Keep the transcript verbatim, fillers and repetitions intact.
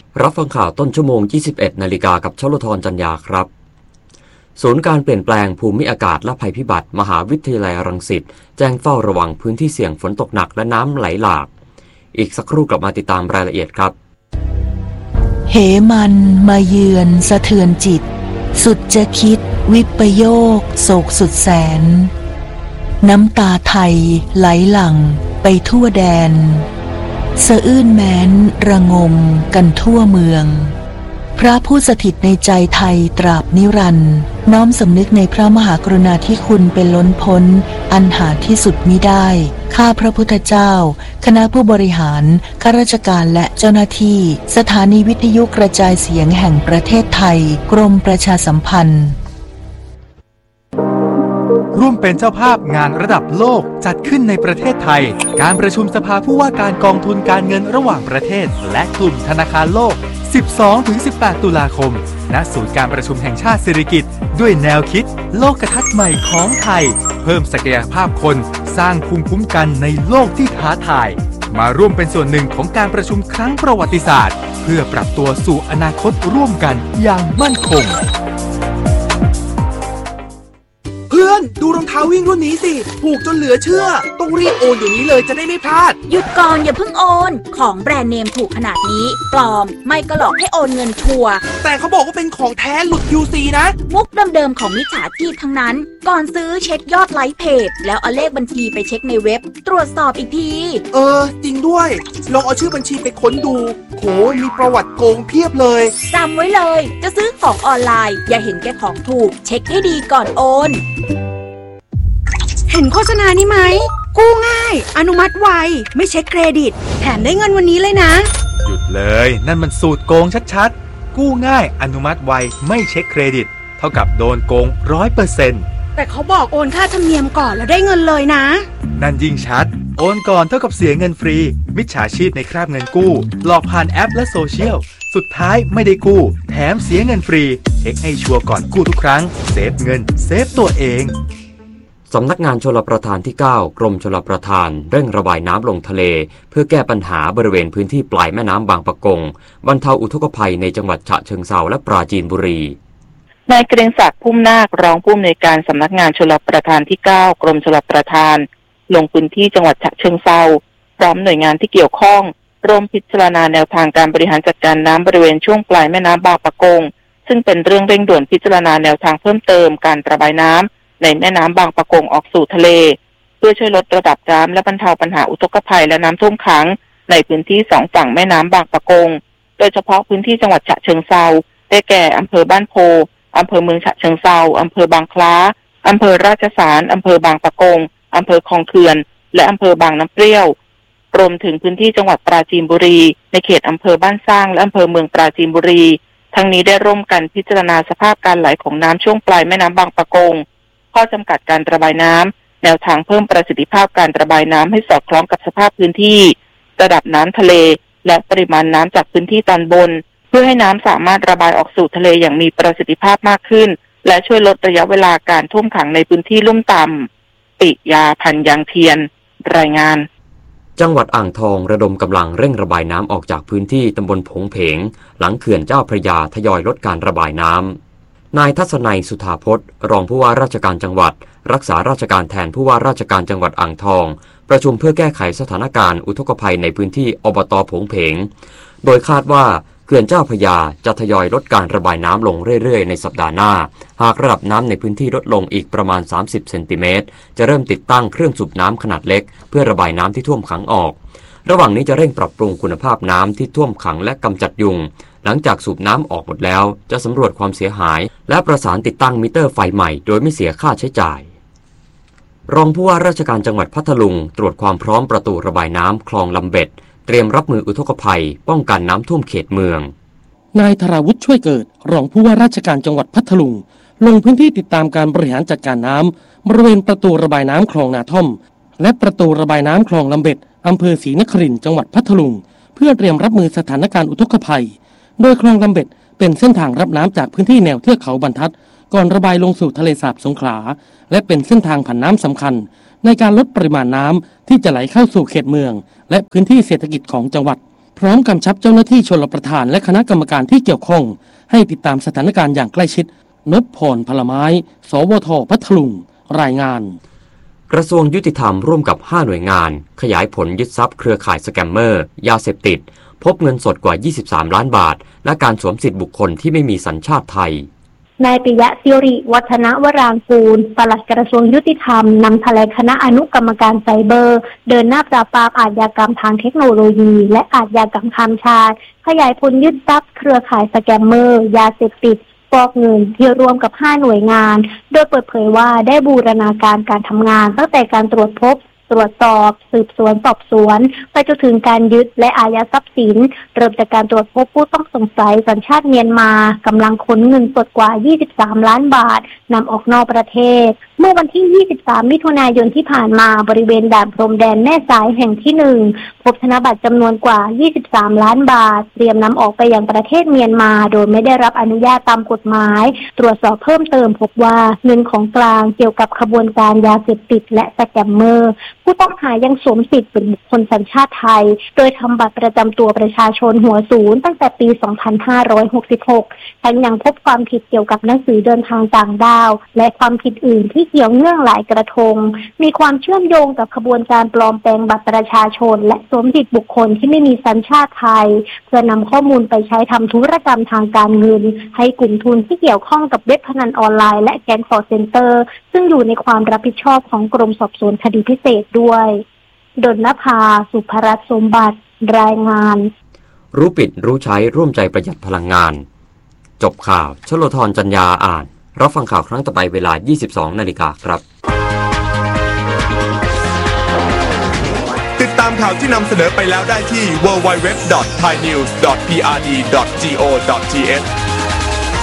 รับฟังข่าวต้นชั่วโมง ยี่สิบเอ็ด นาฬิกากับชลธรจันยาครับศูนย์การเปลี่ยนแปลงภูมิอากาศและภัยพิบัติมหาวิทยาลัยรังสิตแจ้งเฝ้าระวังพื้นที่เสี่ยงฝนตกหนักและน้ำไหลหลากอีกสักครู่กลับมาติดตามรายละเอียดครับเหมันมาเยือนสะเทือนจิตสุดจะคิดวิปโยคโศกสุดแสนน้ำตาไทยไหลหลั่งไปทั่วแดนสะอื้นแม้นระงมกันทั่วเมืองพระผู้สถิตในใจไทยตราบนิรันดร์น้อมสำนึกในพระมหากรุณาธิคุณเป็นล้นพ้นอันหาที่สุดมิได้ข้าพระพุทธเจ้าคณะผู้บริหารข้าราชการและเจ้าหน้าที่สถานีวิทยุกระจายเสียงแห่งประเทศไทยกรมประชาสัมพันธ์ร่วมเป็นเจ้าภาพงานระดับโลกจัดขึ้นในประเทศไทยการประชุมสภาผู้ว่าการกองทุนการเงินระหว่างประเทศและกลุ่มธนาคารโลก สิบสองถึงสิบแปด ตุลาคมณศูนย์การประชุมแห่งชาติสิริกิติ์ด้วยแนวคิดโลกทัศน์ใหม่ของไทยเพิ่มศักยภาพคนสร้างภูมิคุ้มกันในโลกที่ท้าทายมาร่วมเป็นส่วนหนึ่งของการประชุมครั้งประวัติศาสตร์เพื่อปรับตัวสู่อนาคตร่วมกันอย่างมั่นคงเพื่อนดูรองเท้าวิ่งรุ่นนี้สิถูกจนเหลือเชื่อต้องรีบโอนเดี๋ยวนี้เลยจะได้ไม่พลาดหยุดก่อนอย่าเพิ่งโอนของแบรนด์เนมถูกขนาดนี้ปลอมไม่ก็หลอกให้โอนเงินชัวร์แต่เขาบอกว่าเป็นของแท้หลุด ยู ซี นะมุกเดิมๆของมิจฉาชีพทั้งนั้นก่อนซื้อเช็คยอดไลค์เพจแล้วเอาเลขบัญชีไปเช็คในเว็บตรวจสอบอีกทีเออจริงด้วยลองเอาชื่อบัญชีไปค้นดูโหมีประวัติโกงเพียบเลยจำไว้เลยจะซื้อของออนไลน์อย่าเห็นแก่ของถูกเช็คให้ดีก่อนโอนเห็นโฆษณานี้ไหมกู้ง่ายอนุมัติไวไม่เช็คเครดิตแถมได้เงินวันนี้เลยนะหยุดเลยนั่นมันสูตรโกงชัดๆกู้ง่ายอนุมัติไวไม่เช็คเครดิตเท่ากับโดนโกง ร้อยเปอร์เซ็นต์แต่เขาบอกโอนค่าธรรมเนียมก่อนแล้วได้เงินเลยนะนั่นยิ่งชัดโอนก่อนเท่ากับเสียเงินฟรีมิจฉาชีพในคราบเงินกู้หลอกผ่านแอปและโซเชียลสุดท้ายไม่ได้กู้แถมเสียเงินฟรีเช็คให้ชัวร์ก่อนกู้ทุกครั้งเซฟเงินเซฟตัวเองสำนักงานชลประทานที่ เก้ากรมชลประทานเร่งระบายน้ำลงทะเลเพื่อแก้ปัญหาบริเวณพื้นที่ปลายแม่น้ำบางปะกงบรรเทาอุทกภัยในจังหวัดฉะเชิงเทราและปราจีนบุรีนายเกรียงศักดิ์พุ่มนาครองผู้อำนวยการสำนักงานชลประทานที่ เก้ากรมชลประทานลงพื้นที่จังหวัดฉะเชิงเทราพร้อมหน่วยงานที่เกี่ยวข้องร่วมพิจารณาแนวทางการบริหารจัดการน้ำบริเวณช่วงปลายแม่น้ำบางปะกงซึ่งเป็นเรื่องเร่งด่วนพิจารณาแนวทางเพิ่มเติมการระบายน้ำในแม่น้ำบางปะกงออกสู่ทะเลเพื่อช่วยลดระดับน้ำและบรรเทาปัญหาอุทกภัยและน้ำท่วมขังในพื้นที่สองฝั่งแม่น้ำบางปะกงโดยเฉพาะพื้นที่จังหวัดฉะเชิงเทราได้แก่อำเภอบ้านโพอำเภอเมืองฉะเชิงเทราอำเภอบางคล้าอำเภอราชสารอำเภอบางปะกงอำเภอคลองเขื่อนและอำเภอบางน้ำเปรี้ยวรวมถึงพื้นที่จังหวัดปราจีนบุรีในเขตอำเภอบ้านสร้างและอำเภอเมืองปราจีนบุรีทั้งนี้ได้ร่วมกันพิจารณาสภาพการไหลของน้ำช่วงปลายแม่น้ำบางปะกงข้อจำกัดการระบายน้ำแนวทางเพิ่มประสิทธิภาพการระบายน้ำให้สอดคล้องกับสภาพพื้นที่ระดับน้ำทะเลและปริมาณน้ำจากพื้นที่ตอนบนเพื่อให้น้ำสามารถระบายออกสู่ทะเลอย่างมีประสิทธิภาพมากขึ้นและช่วยลดระยะเวลาการท่วมขังในพื้นที่ลุ่มต่ำปิยาพันยางเทียนรายงานจังหวัดอ่างทองระดมกำลังเร่งระบายน้ำออกจากพื้นที่ตำบลผงเพงหลังเขื่อนเจ้าพระยาทยอยลดการระบายน้ำนายทัศนัยสุธาพจน์รองผู้ว่าราชการจังหวัดรักษาราชการแทนผู้ว่าราชการจังหวัดอ่างทองประชุมเพื่อแก้ไขสถานการณ์อุทกภัยในพื้นที่อบต.ผงเพงโดยคาดว่าเขื่อนเจ้าพระยาจะทยอยลดการระบายน้ำลงเรื่อยๆในสัปดาห์หน้าหากระดับน้ำในพื้นที่ลดลงอีกประมาณสามสิบเซนติเมตรจะเริ่มติดตั้งเครื่องสูบน้ำขนาดเล็กเพื่อระบายน้ำที่ท่วมขังออกระหว่างนี้จะเร่งปรับปรุงคุณภาพน้ำที่ท่วมขังและกำจัดยุงหลังจากสูบน้ำออกหมดแล้วจะสำรวจความเสียหายและประสานติดตั้งมิเตอร์ไฟใหม่โดยไม่เสียค่าใช้จ่ายรองผู้ว่าราชการจังหวัดพัทลุงตรวจความพร้อมประตูระบายน้ำคลองลำเบ็ดเตรียมรับมืออุทกภัยป้องกันน้ำท่วมเขตเมืองนายธราวุฒิช่วยเกิดรองผู้ว่าราชการจังหวัดพัทลุงลงพื้นที่ติดตามการบริหารจัดการน้ำบริเวณประตูระบายน้ำคลองนาท่อมและประตูระบายน้ำคลองลำเบ็ดอำเภอศรีนครินทร์จังหวัดพัทลุงเพื่อเตรียมรับมือสถานการณ์อุทกภัยโดยคลองลำเบ็ดเป็นเส้นทางรับน้ำจากพื้นที่แนวเทือกเขาบรรทัดก่อนระบายลงสู่ทะเลสาบสงขลาและเป็นเส้นทางผ่านน้ำสำคัญในการลดปริมาณน้ำที่จะไหลเข้าสู่เขตเมืองและพื้นที่เศรษฐกิจของจังหวัดพร้อมกำชับเจ้าหน้าที่ชลประทานและคณะกรรมการที่เกี่ยวข้องให้ติดตามสถานการณ์อย่างใกล้ชิดนพพรพลไม้สวทพัทลุงรายงานกระทรวงยุติธรรมร่วมกับห้าหน่วยงานขยายผลยึดทรัพย์เครือข่ายสแกมเมอร์ยาเสพติดพบเงินสดกว่ายี่สิบสามล้านบาทและการสวมสิทธิบุคคลที่ไม่มีสัญชาติไทยนายปิยะศิริวัฒนวรางกูลปลัดกระทรวงยุติธรรมนำแถลงคณะอนุกรรมการไซเบอร์เดินหน้าปราบปรามอาชญากรรมทางเทคโนโลยีและอาชญากรรมข้ามชาติขยายผลยึดทรัพย์เครือข่ายสแกมเมอร์ยาเสพติดฟอกเงินที่รวมกับห้าหน่วยงานโดยเปิดเผยว่าได้บูรณาการการทำงานตั้งแต่การตรวจพบตรวจสอบสืบสวนสอบสวนไปจนถึงการยึดและอายัดทรัพย์สินเริ่มจากการตรวจพบผู้ต้องสงสัยสัญชาติเมียนมากำลังขนเงินสดกว่ายี่สิบสามล้านบาทนำออกนอกประเทศเมื่อวันที่ยี่สิบสามมิถุนายนที่ผ่านมาบริเวณด่านพรมแดนแม่สายแห่งที่หนึ่งพบธนบัตรจำนวนกว่ายี่สิบสามล้านบาทเตรียมนำออกไปยังประเทศเมียนมาโดยไม่ได้รับอนุญาตตามกฎหมายตรวจสอบเพิ่มเติมพบว่าเงินของกลางเกี่ยวกับขบวนการยาเสพติดและสแกมเมอร์ผู้ต้องหายังสวมสิทธิ์เป็นบุคคลสัญชาติไทยโดยทำบัตรประจำตัวประชาชนหัวศูนย์ตั้งแต่ปีสองพันห้าร้อยหกสิบหกทั้งยังพบความผิดเกี่ยวกับหนังสือเดินทางต่างดาวและความผิดอื่นที่เกี่ยวเนื่องหลายกระทงมีความเชื่อมโยงกับขบวนการปลอมแปลงบัตรประชาชนและสวมสิทธิ์บุคคลที่ไม่มีสัญชาติไทยเพื่อนำข้อมูลไปใช้ทำธุรกรรมทางการเงินให้กลุ่มทุนที่เกี่ยวข้องกับเว็บพนันออนไลน์และแก๊งคอลเซ็นเตอร์ซึ่งอยู่ในความรับผิดชอบของกรมสอบสวนคดีพิเศษด้วยดลนภาสุภรัตน์สมบัติรายงานรู้ปิดรู้ใช้ร่วมใจประหยัดพลังงานจบข่าวชโลธรจัญญาอ่านรับฟังข่าวครั้งต่อไปเวลา ยี่สิบสองนาฬิกาครับติดตามข่าวที่นำเสนอไปแล้วได้ที่ ดับเบิลยู ดับเบิลยู ดับเบิลยู ดอท ไทยนิวส์ ดอท พี อาร์ ดี ดอท จี โอ ดอท ที เอช